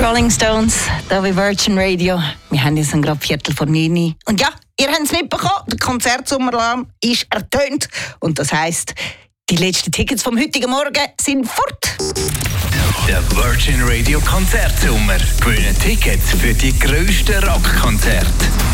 Rolling Stones, da bei Virgin Radio. Wir haben jetzt gerade 8:45. Und ja, ihr habt es mitbekommen, der Konzertsommerladen ist ertönt. Und das heisst, die letzten Tickets vom heutigen Morgen sind fort. Der Virgin Radio Konzertsommer. Gewinnen Tickets für die grössten Rockkonzerte.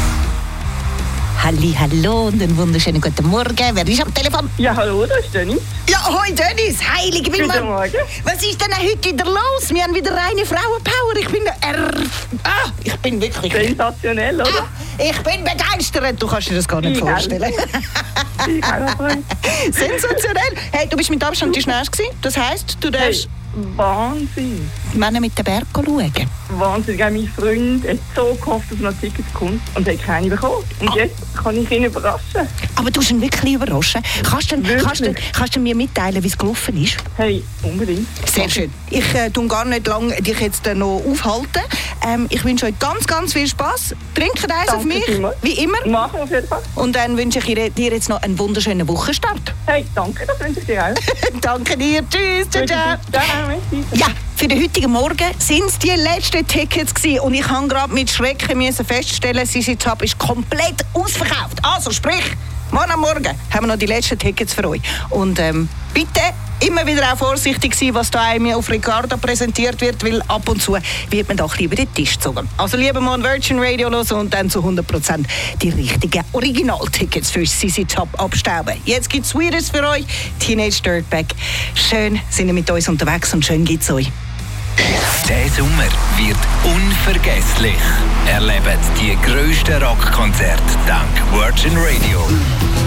Hallo und einen wunderschönen guten Morgen. Wer ist am Telefon? Ja, hallo, das ist Dennis. Ja, hoi Dennis, heilige Guten Wilma. Morgen. Was ist denn heute wieder los? Wir haben wieder reine Frauenpower. Ich bin wirklich... Sensationell, oder? Ich bin begeistert. Du kannst dir das gar nicht vorstellen. Ich auch nicht. Sensationell. Hey, du bist mit Abstand die Schnellste gewesen. Das heisst, du darfst Wahnsinn. Männer mit den Berg schauen. Wahnsinn. Mein Freund hat so gehofft, dass er noch Tickets kommt und hat keine bekommen. Und jetzt kann ich ihn überraschen. Aber du hast ihn wirklich überraschen. Kannst du mir mitteilen, wie es gelaufen ist? Hey, unbedingt. Sehr schön. Ich tue gar nicht lange dich jetzt noch aufhalten. Ich wünsche euch ganz, ganz viel Spass. Trinkt eins Danke auf mich, vielmals. wie immer. Machen wir auf jeden Fall. Und dann wünsche ich dir jetzt noch einen wunderschönen Wochenstart. Hey, danke, das wünsche ich dir auch. Danke dir. Tschüss. Ciao, ciao. Merci. Ja, für den heutigen Morgen sind es die letzten Tickets gewesen. Und ich habe gerade mit Schrecken feststellen, Sisi Top ist komplett ausverkauft. Also sprich, morgen am Morgen haben wir noch die letzten Tickets für euch. Und bitte immer wieder auch vorsichtig sein, was da einem auf Ricardo präsentiert wird, weil ab und zu wird man doch lieber den Tisch gezogen. Also lieber mal Virgin Radio hören und dann zu 100% die richtigen Originaltickets für Sisi Top abstauben. Jetzt gibt es Weirdes für euch, Teenage Dirtbag. Schön sind ihr mit uns unterwegs und schön gibt's euch. Der Sommer wird unvergesslich. Erlebt die grössten Rockkonzerte dank Virgin Radio.